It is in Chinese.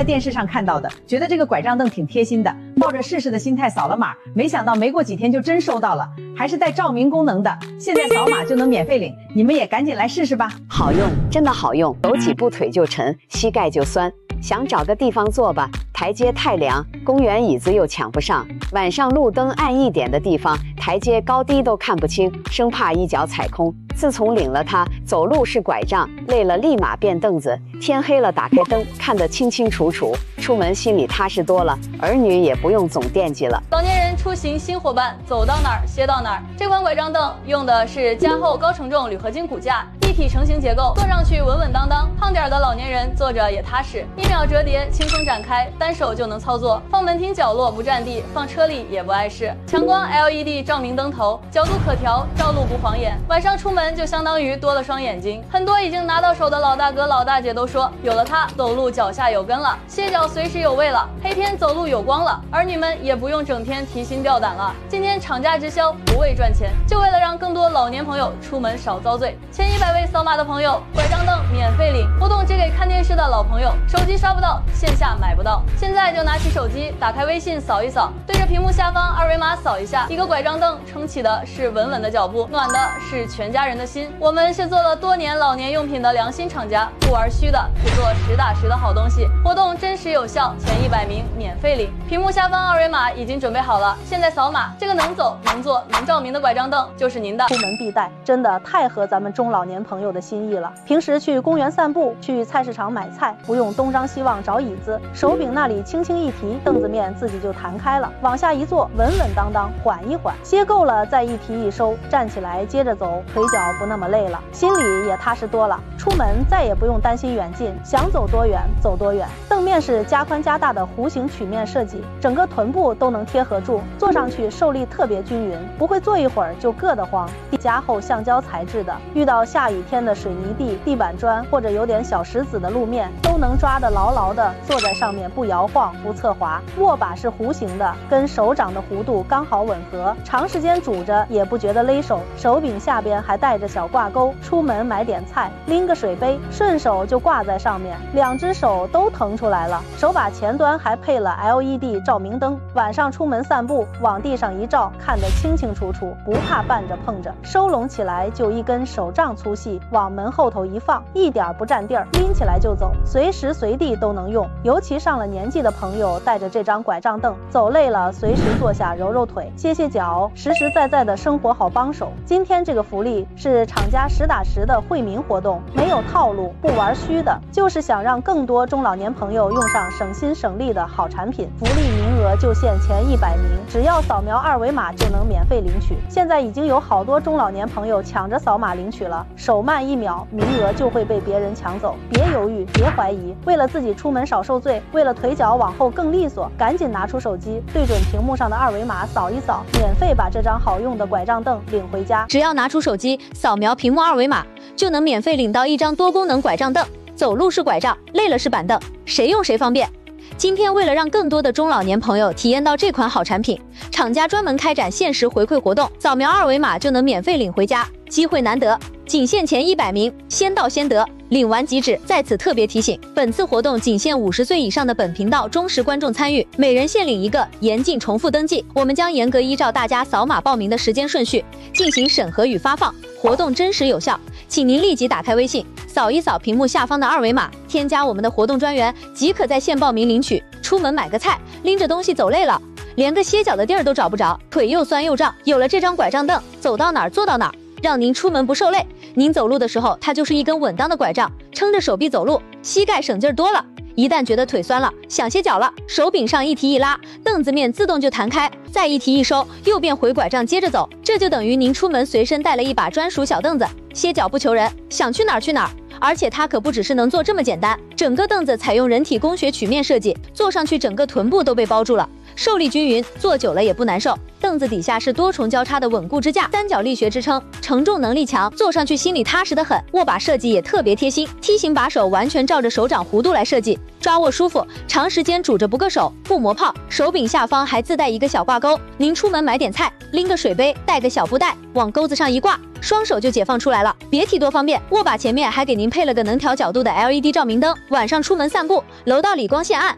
电视上看到的，觉得这个拐杖凳挺贴心的，抱着试试的心态扫了码，没想到没过几天就真收到了，还是带照明功能的，现在扫码就能免费领，你们也赶紧来试试吧。 好用，真的好用，走几步腿就沉，膝盖就酸。想找个地方坐吧，台阶太凉，公园椅子又抢不上。晚上路灯暗一点的地方，台阶高低都看不清，生怕一脚踩空。自从领了它，走路是拐杖，累了立马变凳子。天黑了打开灯，看得清清楚楚，出门心里踏实多了，儿女也不用总惦记了。 老年人出行新伙伴，走到哪儿歇到哪儿。这款拐杖凳用的是加厚高承重铝合金骨架，一体成型结构，坐上去稳稳当当。胖点的老年人坐着也踏实，1秒折叠，轻松展开，单手就能操作。放门厅角落不占地，放车里也不碍事。强光 LED 照明灯头，角度可调，照路不晃眼。晚上出门就相当于多了双眼睛。很多已经拿到手的老大哥老大姐都说，有了它，走路脚下有根了，歇脚随时有位了，黑天走路有光了。儿女们也不用整天提心吊胆了。今天厂家直销，不为赚钱，就为了让更多老年朋友出门少遭罪。前100位扫码的朋友，拐杖凳免费领，活动只给看电视的老朋友，手机刷不到，线下买不到。现在就拿起手机，打开微信扫一扫，对着屏幕下方2维码扫一下，一个拐杖凳撑起的是稳稳的脚步，暖的是全家人的心。我们是做了多年老年用品的良心厂家，不玩虚的，只做实打实的好东西。活动真实有效，前100名免费领。屏幕下方2维码已经准备好了，现在扫码，这个能走能坐能照明的拐杖凳就是您的。 出门必带，真的太合咱们中老年朋友的心意了。平时去公园散步，去菜市场买菜，不用东张西望找椅子，手柄那里轻轻一提，凳子面自己就弹开了，往下一坐，稳稳当当，缓一缓，歇够了再一提一收，站起来接着走，腿脚不那么累了，心里也踏实多了。出门再也不用担心远近，想走多远走多远。凳面是加宽加大的弧形曲面设计，整个臀部都能贴合住，坐上去受力特别均匀，不会坐一会儿就硌得慌。加厚橡胶材质的，遇到下雨天的水泥地、地板砖或者有点小石子的路面，都能抓得牢牢的，坐在上面不摇晃不侧滑。握把是弧形的，跟手掌的弧度刚好吻合，长时间拄着也不觉得勒手。手柄下边还带着小挂钩，出门买点菜，拎个水杯，顺手就挂在上面，2只手都腾出来了。手把前端还配了 LED 照明灯，晚上出门散步，往地上一照，看得清清楚楚，不怕绊着碰着。收拢起来就一根手杖粗细，往门后头一放，一点不占地儿，拎起来就走，随时随地都能用。尤其上了年纪的朋友，带着这张拐杖凳，走累了随时坐下揉揉腿，歇歇脚，实实在在的生活好帮手。今天这个福利是厂家实打实的惠民活动，没有套路，不玩虚的，就是想让更多中老年朋友用上省心省力的好产品。福利名额就限前100名，只要扫描2维码就能免费领取。现在已经有好多中老年朋友抢着扫码领取了，手慢1秒，名额就会被别人抢走。别犹豫，别怀疑，为了自己出门少受罪，为了腿脚往后更利索，赶紧拿出手机，对准屏幕上的2维码扫一扫，免费把这张好用的拐杖凳领回家。 只要拿出手机，扫描屏幕2维码，就能免费领到一张多功能拐杖凳。走路是拐杖，累了是板凳，谁用谁方便。今天为了让更多的中老年朋友体验到这款好产品，厂家专门开展限时回馈活动，扫描2维码就能免费领回家，机会难得，仅限前100名，先到先得，领完即止。在此特别提醒，本次活动仅限50岁以上的本频道忠实观众参与，每人限领1个，严禁重复登记。我们将严格依照大家扫码报名的时间顺序进行审核与发放，活动真实有效，请您立即打开微信，扫一扫屏幕下方的2维码，添加我们的活动专员，即可在线报名领取。出门买个菜，拎着东西走累了，连个歇脚的地儿都找不着，腿又酸又胀，有了这张拐杖凳，走到哪儿坐到哪儿，让您出门不受累。您走路的时候，它就是一根稳当的拐杖，撑着手臂走路，膝盖省劲儿多了。一旦觉得腿酸了，想歇脚了，手柄上一提一拉，凳子面自动就弹开，再一提一收，又变回拐杖接着走，这就等于您出门随身带了一把专属小凳子，歇脚不求人，想去哪儿去哪儿。而且它可不只是能坐这么简单，整个凳子采用人体工学曲面设计，坐上去整个臀部都被包住了，受力均匀，坐久了也不难受。凳子底下是多重交叉的稳固支架，三角力学支撑，承重能力强，坐上去心里踏实得很。握把设计也特别贴心，梯形把手完全照着手掌弧度来设计，抓握舒服，长时间拄着不硌手，不磨泡。手柄下方还自带一个小挂钩，您出门买点菜，拎个水杯，带个小布袋，往钩子上一挂，双手就解放出来了，别提多方便。握把前面还给您配了个能调角度的 LED 照明灯，晚上出门散步，楼道里光线暗，